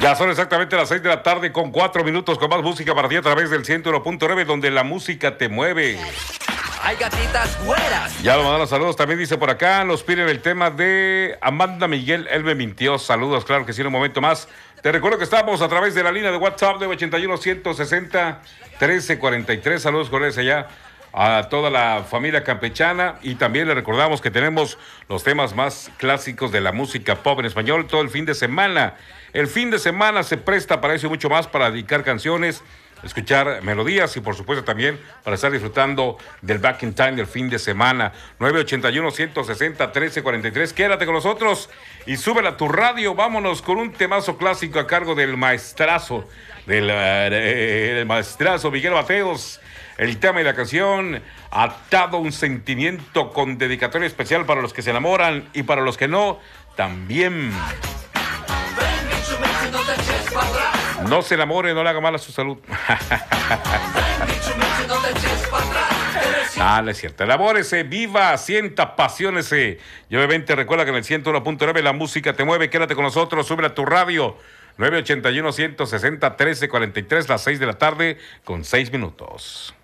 Ya son exactamente las 6 de la tarde con 4 minutos con más música para ti a través del 101.9 donde la música te mueve. Hay gatitas güeras. Ya lo mandaron saludos, también dice por acá, nos piden el tema de Amanda Miguel, él me mintió, saludos, claro que sí, en un momento más. Te recuerdo que estamos a través de la línea de WhatsApp de 81-160-1343, saludos cordiales allá a toda la familia campechana y también le recordamos que tenemos los temas más clásicos de la música pop en español todo el fin de semana. El fin de semana se presta para eso y mucho más, para dedicar canciones, escuchar melodías y por supuesto también para estar disfrutando del Back in Time del fin de semana. 981-160-1343. Quédate con nosotros y súbela a tu radio. Vámonos con un temazo clásico a cargo del maestrazo, del maestrazo Miguel Mateos. El tema y la canción, Atado a un sentimiento, con dedicatoria especial para los que se enamoran y para los que no, también. No se enamore, no le haga mal a su salud. No es cierto. Enamórese, viva, sienta, apasionese. Y obviamente recuerda que en el 101.9 la música te mueve. Quédate con nosotros, sube a tu radio. 981-160-1343, las 6 de la tarde con 6 minutos.